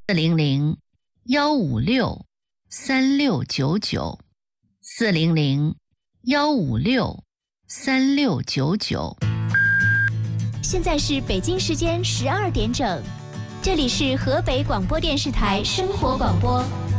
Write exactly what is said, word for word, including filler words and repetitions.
四零零幺五六三六九九，四零零幺五六三六九九。 现在是北京时间十二点整，这里是河北广播电视台生活广播。